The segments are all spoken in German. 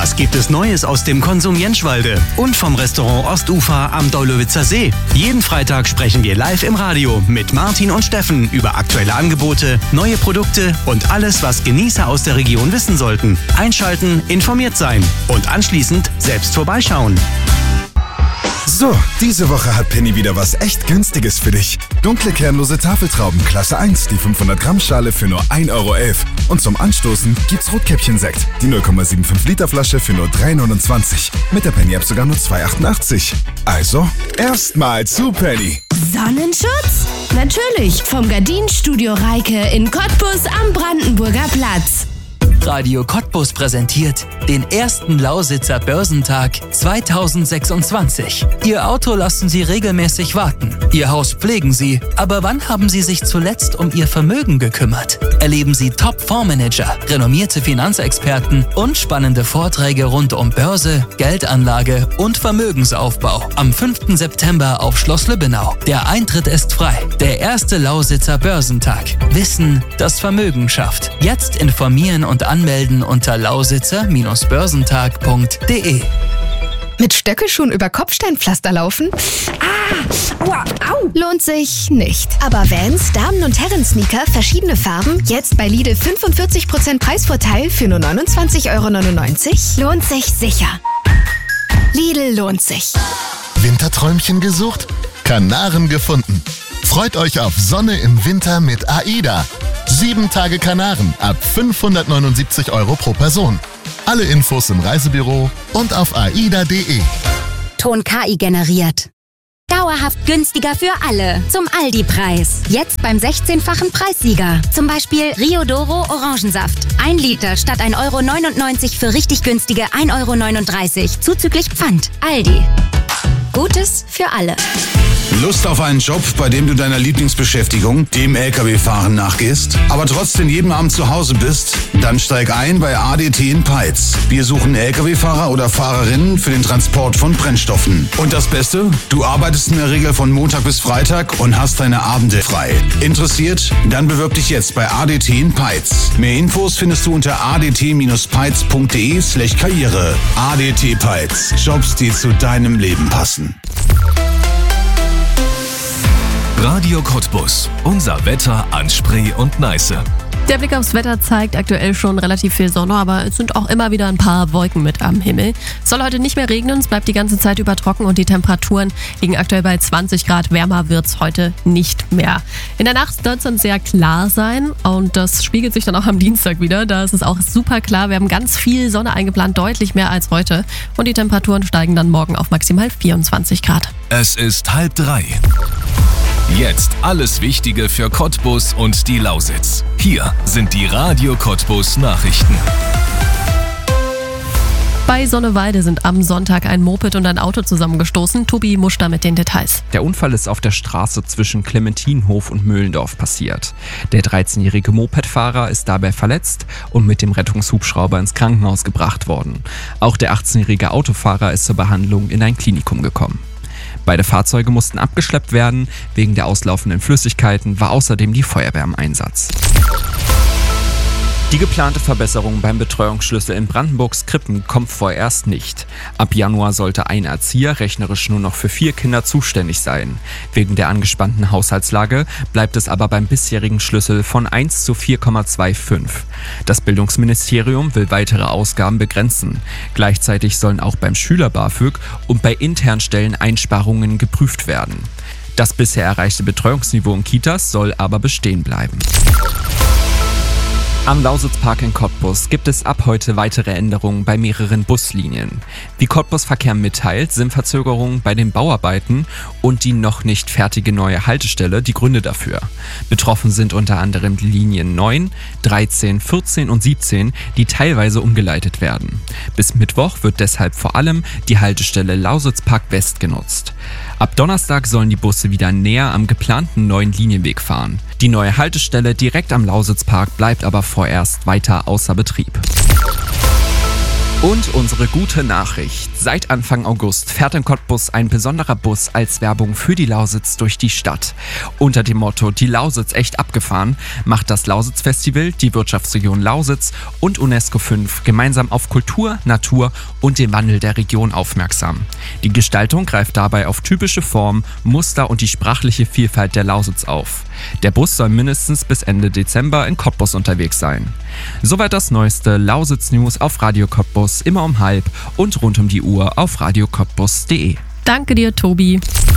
Was gibt es Neues aus dem Konsum Jentschwalde und vom Restaurant Ostufer am Daulowitzer See? Jeden Freitag sprechen wir live im Radio mit Martin und Steffen über aktuelle Angebote, neue Produkte und alles, was Genießer aus der Region wissen sollten. Einschalten, informiert sein und anschließend selbst vorbeischauen. So, diese Woche hat Penny wieder was echt Günstiges für dich. Dunkle kernlose Tafeltrauben Klasse 1, die 500 Gramm Schale für nur 1,11 Euro. Und zum Anstoßen gibt's Rotkäppchen-Sekt, die 0,75 Liter Flasche für nur 3,29 €. Mit der Penny-App sogar nur 2,88 €. Also, erstmal zu Penny. Sonnenschutz? Natürlich, vom Gardinenstudio Reike in Cottbus am Brandenburger Platz. Radio Cottbus präsentiert den ersten Lausitzer Börsentag 2026. Ihr Auto lassen Sie regelmäßig warten. Ihr Haus pflegen Sie. Aber wann haben Sie sich zuletzt um Ihr Vermögen gekümmert? Erleben Sie Top-Fondsmanager, renommierte Finanzexperten und spannende Vorträge rund um Börse, Geldanlage und Vermögensaufbau. Am 5. September auf Schloss Lübbenau. Der Eintritt ist frei. Der erste Lausitzer Börsentag. Wissen, das Vermögen schafft. Jetzt informieren und anmelden unter lausitzer-börsentag.de. Mit Stöckelschuhen über Kopfsteinpflaster laufen? Aua, au! Lohnt sich nicht. Aber Vans, Damen- und Herren-Sneaker, verschiedene Farben, jetzt bei Lidl 45% Preisvorteil für nur 29,99 €? Lohnt sich sicher. Lidl lohnt sich. Winterträumchen gesucht? Kanaren gefunden. Freut euch auf Sonne im Winter mit AIDA. 7 Tage Kanaren ab 579 € pro Person. Alle Infos im Reisebüro und auf aida.de. Ton KI generiert. Dauerhaft günstiger für alle. Zum Aldi-Preis. Jetzt beim 16-fachen Preissieger. Zum Beispiel Riodoro Orangensaft. 1 Liter statt 1,99 € für richtig günstige 1,39 € zuzüglich Pfand. Aldi. Gutes für alle. Lust auf einen Job, bei dem du deiner Lieblingsbeschäftigung, dem LKW-Fahren, nachgehst, aber trotzdem jeden Abend zu Hause bist? Dann steig ein bei ADT in Peitz. Wir suchen LKW-Fahrer oder Fahrerinnen für den Transport von Brennstoffen. Und das Beste? Du arbeitest in der Regel von Montag bis Freitag und hast deine Abende frei. Interessiert? Dann bewirb dich jetzt bei ADT in Peitz. Mehr Infos findest du unter adt-peitz.de/karriere. ADT Peitz. Jobs, die zu deinem Leben passen. Radio Cottbus. Unser Wetter an Spree und Neiße. Der Blick aufs Wetter zeigt aktuell schon relativ viel Sonne, aber es sind auch immer wieder ein paar Wolken mit am Himmel. Es soll heute nicht mehr regnen, es bleibt die ganze Zeit über trocken und die Temperaturen liegen aktuell bei 20 Grad. Wärmer wird es heute nicht mehr. In der Nacht soll es dann sehr klar sein und das spiegelt sich dann auch am Dienstag wieder. Da ist es auch super klar. Wir haben ganz viel Sonne eingeplant, deutlich mehr als heute. Und die Temperaturen steigen dann morgen auf maximal 24 Grad. Es ist 2:30. Jetzt alles Wichtige für Cottbus und die Lausitz. Hier sind die Radio Cottbus Nachrichten. Bei Sonnewalde sind am Sonntag ein Moped und ein Auto zusammengestoßen. Tobi Muster mit den Details. Der Unfall ist auf der Straße zwischen Clementinhof und Möhlendorf passiert. Der 13-jährige Mopedfahrer ist dabei verletzt und mit dem Rettungshubschrauber ins Krankenhaus gebracht worden. Auch der 18-jährige Autofahrer ist zur Behandlung in ein Klinikum gekommen. Beide Fahrzeuge mussten abgeschleppt werden. Wegen der auslaufenden Flüssigkeiten war außerdem die Feuerwehr im Einsatz. Die geplante Verbesserung beim Betreuungsschlüssel in Brandenburgs Krippen kommt vorerst nicht. Ab Januar sollte ein Erzieher rechnerisch nur noch für 4 Kinder zuständig sein. Wegen der angespannten Haushaltslage bleibt es aber beim bisherigen Schlüssel von 1 zu 4,25. Das Bildungsministerium will weitere Ausgaben begrenzen. Gleichzeitig sollen auch beim Schüler-BAföG und bei internen Stellen Einsparungen geprüft werden. Das bisher erreichte Betreuungsniveau in Kitas soll aber bestehen bleiben. Am Lausitzpark in Cottbus gibt es ab heute weitere Änderungen bei mehreren Buslinien. Wie Cottbus Verkehr mitteilt, sind Verzögerungen bei den Bauarbeiten und die noch nicht fertige neue Haltestelle die Gründe dafür. Betroffen sind unter anderem die Linien 9, 13, 14 und 17, die teilweise umgeleitet werden. Bis Mittwoch wird deshalb vor allem die Haltestelle Lausitzpark West genutzt. Ab Donnerstag sollen die Busse wieder näher am geplanten neuen Linienweg fahren. Die neue Haltestelle direkt am Lausitzpark bleibt aber vorerst weiter außer Betrieb. Und unsere gute Nachricht. Seit Anfang August fährt in Cottbus ein besonderer Bus als Werbung für die Lausitz durch die Stadt. Unter dem Motto "Die Lausitz echt abgefahren" macht das Lausitz-Festival, die Wirtschaftsregion Lausitz und UNESCO 5 gemeinsam auf Kultur, Natur und den Wandel der Region aufmerksam. Die Gestaltung greift dabei auf typische Formen, Muster und die sprachliche Vielfalt der Lausitz auf. Der Bus soll mindestens bis Ende Dezember in Cottbus unterwegs sein. Soweit das neueste Lausitz-News auf Radio Cottbus, immer um 12:30 und rund um die Uhr auf radiocottbus.de. Danke dir, Tobi.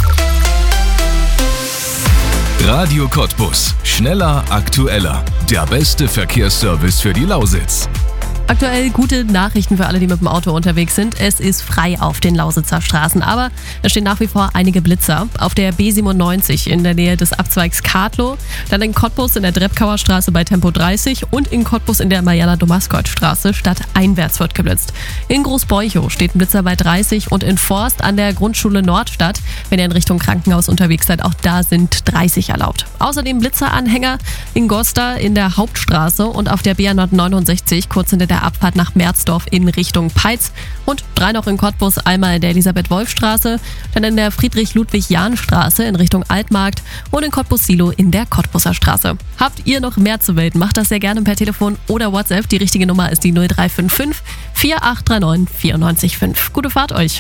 Radio Cottbus. Schneller, aktueller. Der beste Verkehrsservice für die Lausitz. Aktuell gute Nachrichten für alle, die mit dem Auto unterwegs sind. Es ist frei auf den Lausitzer Straßen, aber es stehen nach wie vor einige Blitzer. Auf der B97 in der Nähe des Abzweigs Kadlow, dann in Cottbus in der Drepkauer Straße bei Tempo 30 und in Cottbus in der Mariana-Domaskott-Straße stadteinwärts wird geblitzt. In Großbeuchow steht ein Blitzer bei 30 und in Forst an der Grundschule Nordstadt, wenn ihr in Richtung Krankenhaus unterwegs seid, auch da sind 30 erlaubt. Außerdem Blitzeranhänger in Gosta in der Hauptstraße und auf der B169 kurz hinter der Abfahrt nach Merzdorf in Richtung Peitz und 3 noch in Cottbus, einmal in der Elisabeth-Wolf-Straße, dann in der Friedrich-Ludwig-Jahn-Straße in Richtung Altmarkt und in Cottbus-Silo in der Cottbuser Straße. Habt ihr noch mehr zu melden? Macht das sehr gerne per Telefon oder WhatsApp. Die richtige Nummer ist die 0355 4839 945. Gute Fahrt euch!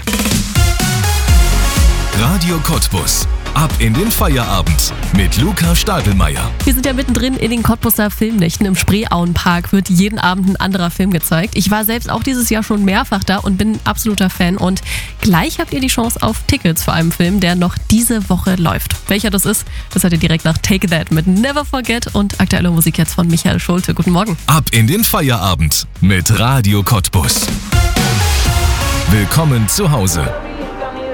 Radio Cottbus. Ab in den Feierabend mit Luca Stadelmeier. Wir sind ja mittendrin in den Cottbuser Filmnächten. Im Spreeauenpark wird jeden Abend ein anderer Film gezeigt. Ich war selbst auch dieses Jahr schon mehrfach da und bin ein absoluter Fan. Und gleich habt ihr die Chance auf Tickets für einen Film, der noch diese Woche läuft. Welcher das ist, das hört ihr direkt nach Take That mit Never Forget und aktuelle Musik jetzt von Michael Schulte. Guten Morgen. Ab in den Feierabend mit Radio Cottbus. Willkommen zu Hause.